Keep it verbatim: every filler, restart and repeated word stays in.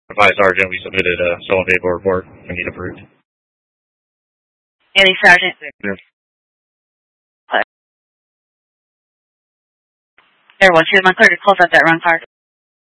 Advise Sergeant, we submitted a stolen vehicle report. We need approved. Any Sergeant? Yes. There was. She was my clear to close up that wrong car.